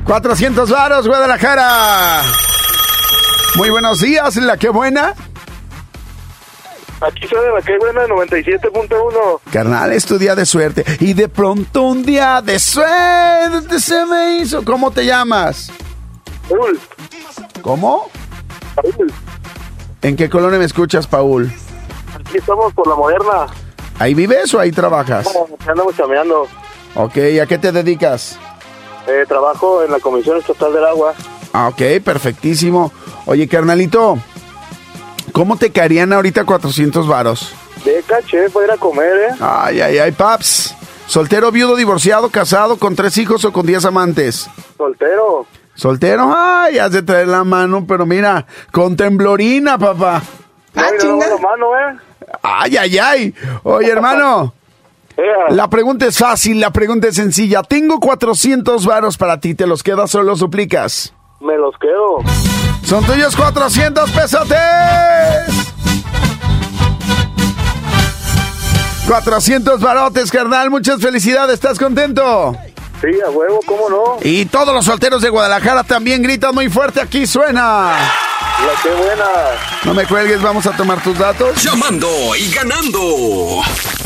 400 varos, Guadalajara. Muy buenos días, la que buena. Aquí soy de la que buena, 97.1. Carnal, es tu día de suerte. Y de pronto un día de suerte se me hizo. ¿Cómo te llamas? Paul. ¿Cómo? Paul. ¿En qué colonia me escuchas, Paul? Aquí estamos por La Moderna. ¿Ahí vives o ahí trabajas? No, andamos chameando. Ok, ¿a qué te dedicas? Trabajo en la Comisión Estatal del Agua. Ah, ok, perfectísimo. Oye, carnalito, ¿cómo te caerían ahorita 400 varos? De caché, para ir a comer, Ay, paps. ¿Soltero, viudo, divorciado, casado, con 3 hijos o con 10 amantes? Soltero. ¿Soltero? Ay, has de traer la mano, pero mira, con temblorina, papá. No, no, la mano, Ay. Oye, hermano, la pregunta es fácil, la pregunta es sencilla. Tengo 400 varos para ti, ¿te los quedas o los duplicas? Me los quedo. Son tuyos 400 pesotes. 400 barotes, carnal. Muchas felicidades. ¿Estás contento? Sí, a huevo, ¿cómo no? Y todos los solteros de Guadalajara también gritan muy fuerte. Aquí suena. La que buena. No me cuelgues, vamos a tomar tus datos. Llamando y ganando.